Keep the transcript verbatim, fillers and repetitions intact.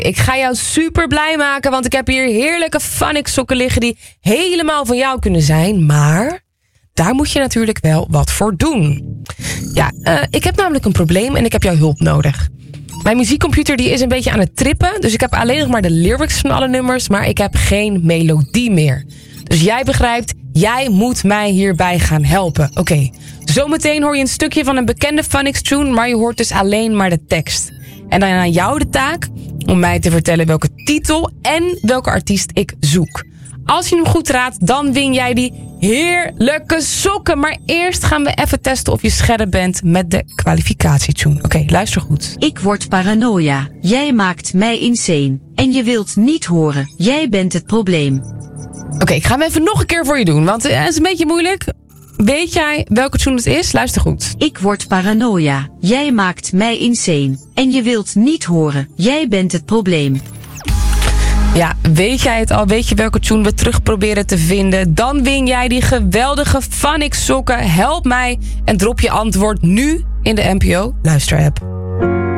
Ik ga jou super blij maken, want ik heb hier heerlijke Phonics sokken liggen die helemaal van jou kunnen zijn. Maar daar moet je natuurlijk wel wat voor doen. Ja, uh, ik heb namelijk een probleem en ik heb jouw hulp nodig. Mijn muziekcomputer die is een beetje aan het trippen, dus ik heb alleen nog maar de lyrics van alle nummers, maar ik heb geen melodie meer. Dus jij begrijpt, jij moet mij hierbij gaan helpen. Oké, okay. Zometeen hoor je een stukje van een bekende Phonics tune, maar je hoort dus alleen maar de tekst. En dan aan jou de taak om mij te vertellen welke titel en welke artiest ik zoek. Als je hem goed raadt, dan win jij die heerlijke sokken. Maar eerst gaan we even testen of je scherp bent met de kwalificatietune. Oké, okay, luister goed. Ik word paranoia. Jij maakt mij insane. En je wilt niet horen. Jij bent het probleem. Oké, okay, ik ga hem even nog een keer voor je doen, want het is een beetje moeilijk. Weet jij welke tune het is? Luister goed. Ik word paranoia. Jij maakt mij insane. En je wilt niet horen. Jij bent het probleem. Ja, weet jij het al? Weet je welke tune we terug proberen te vinden? Dan win jij die geweldige Phonics sokken. Help mij en drop je antwoord nu in de N P O Luister-app.